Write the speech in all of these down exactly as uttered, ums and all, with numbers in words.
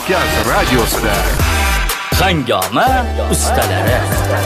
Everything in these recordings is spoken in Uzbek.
Kavkaz radiosida Hangoma ustalari.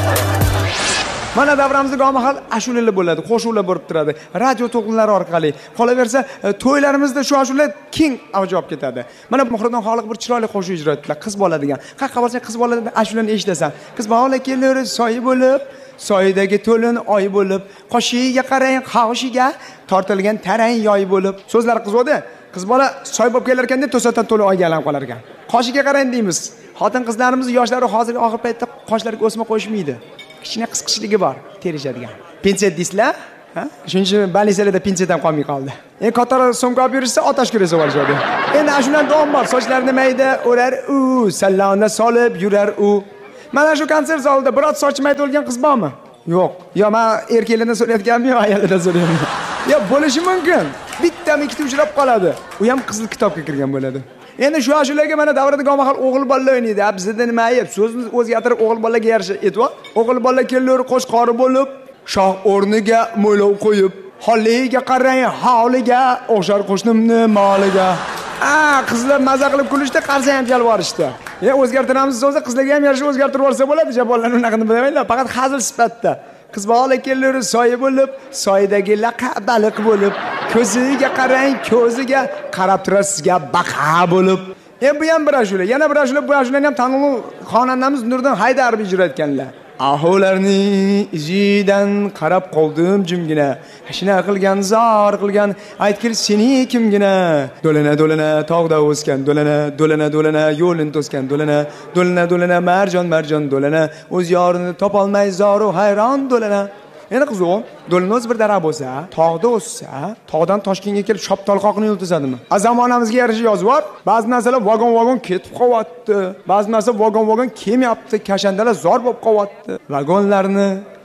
Mana davramizda gomahal ashulalar bo'ladi, qo'shuqlar bo'lib turadi. Radio to'lqinlari orqali. Qolaversa, to'ylarimizda shu ashular keng avj olib ketadi. Mana Muhriddin Xoliq bir chiroyli qo'shiq ijro etdilar. Qiz bola degan. Qayerqa bo'lsang qiz boladan ashulani eshitasan. Qiz bola kelar soy bo'lib, soydagi to'lin oy bo'lib, qoshiga qarang, qoshiga tortilgan tarang yoy bo'lib. So'zlar qiz-o'da. Qiz bola soy bo'lib kelar ekan deb to'satdan to'lin oyga aylanib qolar ekan. Qoshiga qarang deymiz. Xotin qizlarimiz yoshlari hozir oxir paytda qoshlariga o'sma qo'yishmaydi. Kichkina qisqishligi bor, terishadigan. Pensiya deysizlar? Ha? Shuning uchun balisalarda pensiyadan qolmay qoldi. Eng qator so'mga olib yurishsa, otash ko'rasa bo'ladi. Endi shular davom bor. Sochlarini mayda o'rar u, sallonni solib yurar u. Mana shu konsert zalida biror soch mayda o'lgan qiz bormi? Yo'q. Yo, men erkaklardan so'rayotganmi yo ayollardan so'rayapman? Yo, bo'lishi mumkin. Bittami ikkita uchrab qoladi. U ham qizil kitobga kirgan bo'ladi. Endi shu ashularga mana davrada gomahal o'g'il bolalar o'ynaydi. Bizda nima ayb? So'zni o'zgartirib o'g'il bolalarga yarasha etib, o'g'il bolalar kellar qo'shqori bo'lib, shoh o'rniga mo'ylov qo'yib, holiga qarang, holiga o'xshar qo'shnimni moliga. Ah, qizlar maza qilib kulishda, qarsa ham jalb borishdi. Ya o'zgartiramiz so'zda qizlarga ham yarasha o'zgartirib yuborsa bo'ladi, jabollarni unaqani bilmayman, faqat hazil sifatda. Qiz bola kellar soy bo'lib, soydagi laqa baliq bo'lib, ko'ziga qarang, ko'ziga qarab turar sizga baqa bo'lib. E bu ham bir ashula, yana bir ashula, bu ashulani ham tanlovli xonandamiz Nurdin Haydarov ijro etganlar. Aholarning izidan qarab qoldim jimgina. Hashina qilgan, zor qilgan, aytkir seni kimgina. Do'lana do'lana tog'da o'sgan, do'lana do'lana do'lana yo'lin to'sgan, do'lana do'lana do'lana marjon marjon do'lana, o'z yorini topolmay zoru hayron do'lana. Endi qizim, do'linoz bir daraxt bo'lsa, tog'da o'ssa, tog'dan Toshkentga kelib shop tolqoqni yo'ltizadimi? A zamonamizga yarasha yozib bor. Ba'zi narsalar vagon-vagon ketib qolyapti. Ba'zi narsa vagon-vagon kelmayapti, kashandalar zor bo'lib qolyapti. Vagonlarni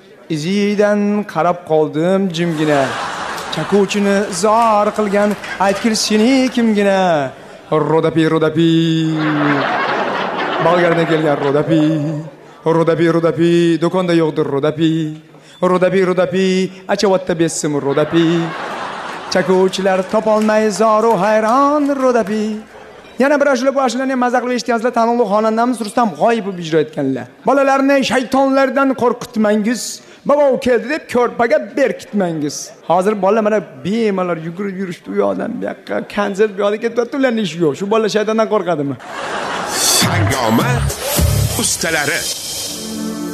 izidan qarab qoldim jimgina. Chakuvchini zor qilgan, aytkir seni kimgina. Rodapi rodapi. Bolgardan kelgan rodapi. Rodapi rodapi, do'konda yo'qdir rodapi. Rodapi rodapi, achavatda bessim rodapi. Chakuvchilar topolmay zoru hayron rodapi. Yana bir ashula bu ashulani ham maza qilib eshitgansizlar, tanlovli xonandamiz Rustam G'oyipov ijro etganlar. Bolalarni shaytonlardan qo'rqitmangiz, bobo keldi deb ko'rpaga berkitmangiz. Hozir bolalar mana bemalol yugurib yurishdi u yoqdan bu yoqqa, konsert bu yoqqa ketyapti, ularning ishi yo'q. Shu bolalar shaytondan qo'rqadimi? Hangoma ustalari.